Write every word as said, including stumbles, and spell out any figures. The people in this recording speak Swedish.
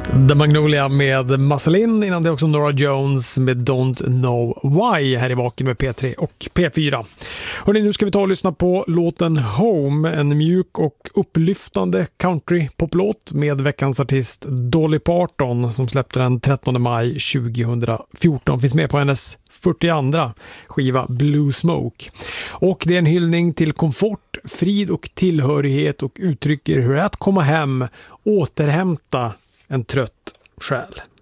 The Magnolia med Marceline, innan det också Norah Jones med Don't Know Why här i Vaken med P tre och P fyra. Hörrni, nu ska vi ta och lyssna på låten Home, en mjuk och upplyftande country-poplåt med veckans artist Dolly Parton som släppte den trettonde maj tjugohundrafjorton. Finns med på hennes fyrtioandra skiva Blue Smoke. Och det är en hyllning till komfort, frid och tillhörighet och uttrycker hur det är att komma hem, återhämta en trött själ.